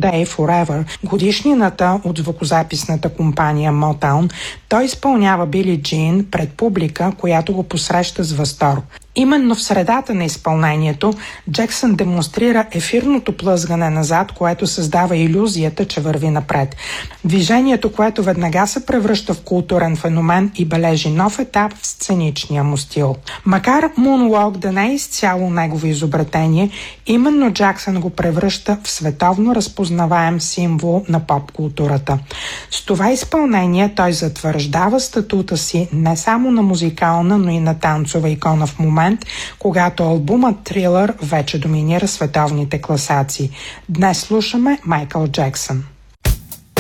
Today Forever, годишнината от звукозаписната компания Motown, той изпълнява Били Джин пред публика, която го посреща с възторг. Именно в средата на изпълнението Джексън демонстрира ефирното плъзгане назад, което създава илюзията, че върви напред. Движението, което веднага се превръща в културен феномен и бележи нов етап в сценичния му стил. Макар Moonwalk да не е изцяло негово изобретение, именно Джексън го превръща в световно разпознаваем символ на поп-културата. С това изпълнение той затвърждава статута си не само на музикална, но и на танцова икона в момент, когато албумът Thriller вече доминира световните класации. Днес слушаме Майкъл Джексън.